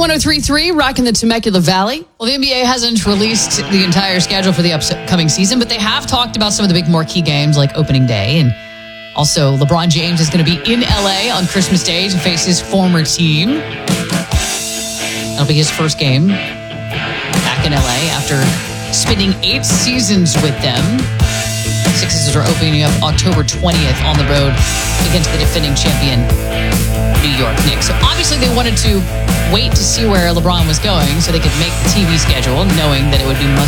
103.3, rocking the Temecula Valley. Well, the NBA hasn't released the entire schedule for the upcoming season, but they have talked about some of the big marquee games like opening day. And also, LeBron James is going to be in LA on Christmas Day to face his former team. That'll be his first game back in LA after spending 8 seasons with them. Sixers are opening up October 20th on the road against the defending champion New York Knicks. So obviously they wanted to wait to see where LeBron was going so they could make the TV schedule, knowing that it would be